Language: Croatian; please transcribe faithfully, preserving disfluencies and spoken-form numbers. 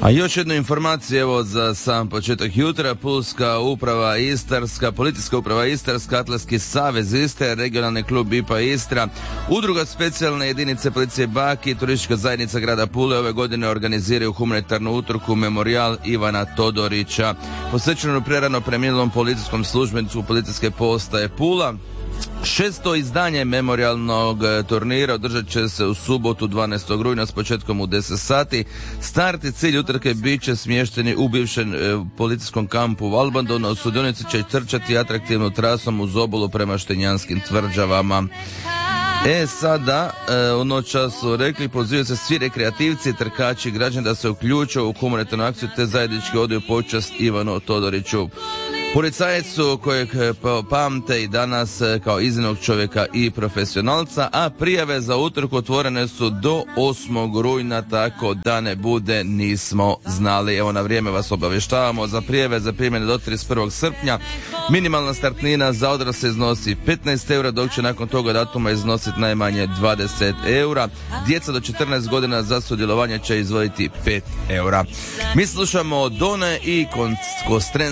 A još jednu informaciju evo za sam početak jutra. Pulska uprava Istarska, policijska uprava Istarska, Atletski savez Istre, regionalni klub I P A Istra, udruga specijalne jedinice policije Baki i turistička zajednica grada Pule ove godine organiziraju humanitarnu utrku Memorijal Ivana Todorića, posvećenu prerano preminulom policijskom službeniku policijske postaje Pula. Šesto izdanje memorijalnog turnira održat će se u subotu dvanaestog rujna s početkom u deset sati. Start i cilj utrke bit će smješteni u bivšem e, policijskom kampu u Albandonu, a sudionici će trčati atraktivnu trasom uz obalu prema Štenjanskim tvrđavama. E sada, e, u noć času rekli, pozivaju se svi rekreativci, trkači i građani da se uključe u humanitarnu akciju te zajednički odaju počast Ivanu Todoriću. Policajcu kojeg pamte i danas kao iznimnog čovjeka i profesionalca, a prijave za utrku otvorene su do osmog rujna, tako da ne bude nismo znali. Evo, na vrijeme vas obavještavamo. Za prijave zaprimljene do trideset prvog srpnja minimalna startnina za odrasle iznosi petnaest eura, dok će nakon toga datuma iznositi najmanje dvadeset eura. Djeca do četrnaest godina za sudjelovanje će izvojiti pet eura. Mi slušamo Done i Kostren